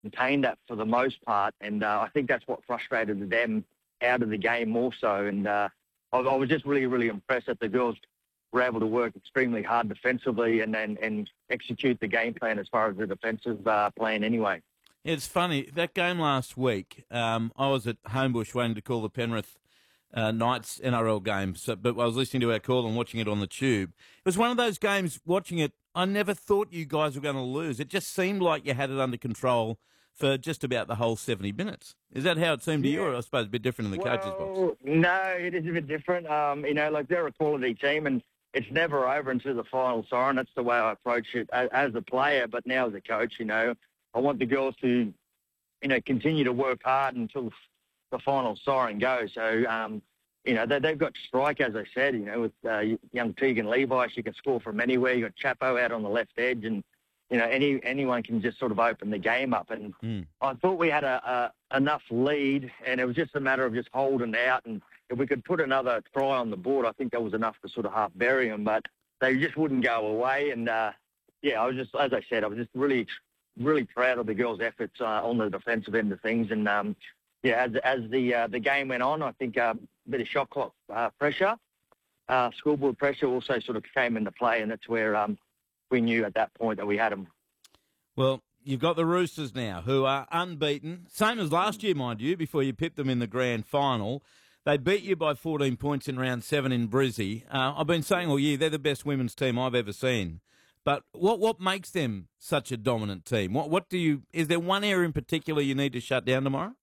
contained that for the most part, and I think that's what frustrated them out of the game more so. And I was just really, really impressed that the girls were able to work extremely hard defensively and execute the game plan as far as the defensive plan anyway. It's funny, that game last week, I was at Homebush waiting to call the Penrith Knights NRL game, but I was listening to our call and watching it on the tube. It was one of those games, watching it, I never thought you guys were going to lose. It just seemed like you had it under control for just about the whole 70 minutes. Is that how it seemed to you, or I suppose a bit different in the coach's box? No, it is a bit different. Like they're a quality team, and it's never over until the final siren. That's the way I approach it as a player, but now as a coach, I want the girls to, continue to work hard until the final siren goes. So, they've got strike, as I said, with young Tegan Levi. She can score from anywhere. You got Chapo out on the left edge, and, anyone can just sort of open the game up. And I thought we had enough lead, and it was just a matter of just holding out. And if we could put another try on the board, I think that was enough to sort of half bury them. But they just wouldn't go away. And, I was just, as I said, I was just really, really proud of the girls' efforts on the defensive end of things. And, as the game went on, I think a bit of shot clock pressure, scoreboard pressure also sort of came into play, and that's where we knew at that point that we had them. Well, you've got the Roosters now, who are unbeaten, same as last year, mind you, before you pipped them in the grand final. They beat you by 14 points in round 7 in Brizzy. I've been saying all year, they're the best women's team I've ever seen. But what makes them such a dominant team? Is there one area in particular you need to shut down tomorrow?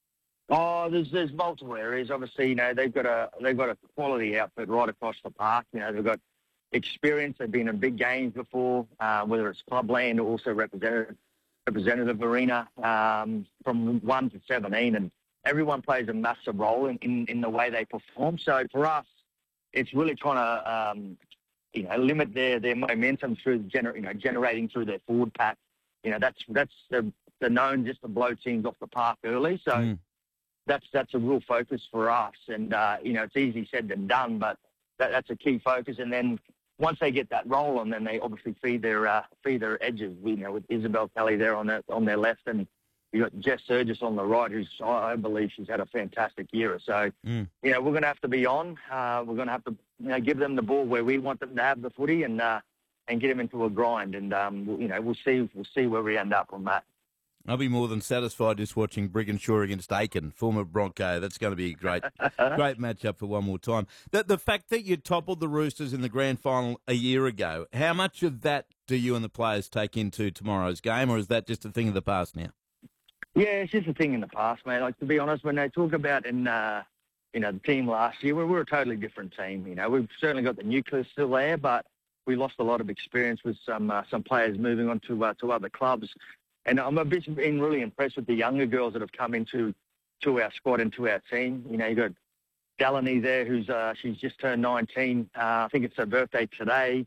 Oh, there's multiple areas. Obviously, they've got a quality outfit right across the park. They've got experience. They've been in big games before, whether it's clubland or also representative arena, from 1 to 17, and everyone plays a massive role in the way they perform. So for us, it's really trying to limit their momentum through generating through their forward pack. That's the known just to blow teams off the park early. So. That's a real focus for us, and it's easy said than done, but that's a key focus. And then once they get that roll on, then they obviously feed their edges. With Isabel Kelly there on their left, and you got Jess Surgis on the right, who's I believe she's had a fantastic year. So we're going to have to be on. We're going to have to give them the ball where we want them to have the footy, and get them into a grind. And we'll see where we end up on that. I'll be more than satisfied just watching Brigginshaw against Aiken, former Bronco. That's going to be a great matchup for one more time. The fact that you toppled the Roosters in the grand final a year ago, how much of that do you and the players take into tomorrow's game, or is that just a thing of the past now? Yeah, it's just a thing in the past, mate. Like, to be honest, when they talk about the team last year, we were a totally different team. We've certainly got the nucleus still there, but we lost a lot of experience with some players moving on to other clubs. And I'm been really impressed with the younger girls that have come into our squad and to our team. You've got Delaney there, she's just turned 19. I think it's her birthday today.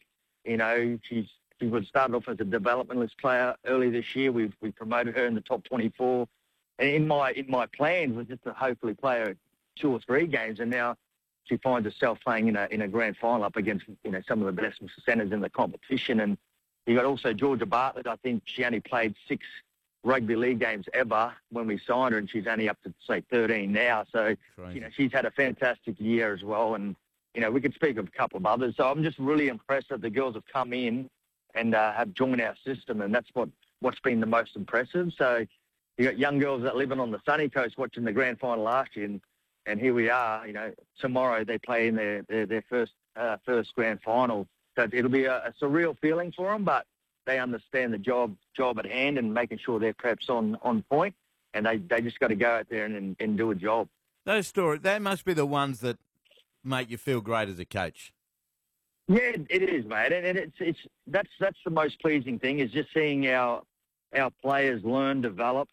She was started off as a developmentalist player early this year. We promoted her in the top 24. And in my plans was just to hopefully play her 2 or 3 games, and now she finds herself playing in a grand final up against some of the best centres in the competition. And you got also Georgia Bartlett. I think she only played 6 rugby league games ever when we signed her, and she's only up to, say, 13 now. So, she's had a fantastic year as well. And, we could speak of a couple of others. So I'm just really impressed that the girls have come in and have joined our system, and that's what's been the most impressive. So you got young girls that living on the sunny coast watching the grand final last year, and here we are. Tomorrow they play in their first grand final. So it'll be a surreal feeling for them, but they understand the job at hand and making sure their prep's on point, and they just got to go out there and do a job. Those stories, they must be the ones that make you feel great as a coach. Yeah, it is, mate, and that's the most pleasing thing, is just seeing our players learn, develop.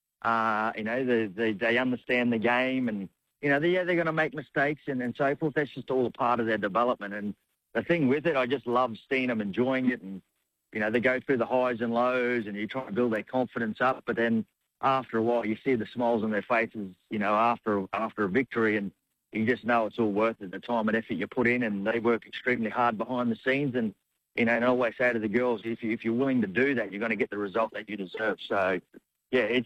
They understand the game, and they're going to make mistakes and so forth. That's just all a part of their development. And the thing with it, I just love seeing them enjoying it, and they go through the highs and lows, and you try to build their confidence up. But then after a while, you see the smiles on their faces, after a victory, and you just know it's all worth it, the time and effort you put in. And they work extremely hard behind the scenes. And and I always say to the girls, if you're willing to do that, you're going to get the result that you deserve. So yeah, it's